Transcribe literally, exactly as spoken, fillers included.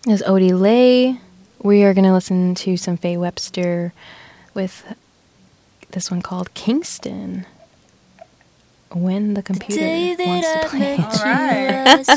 There's Odie Lay. We are going to listen to some Faye Webster with this one called Kingston. When the computer wants to play. All right.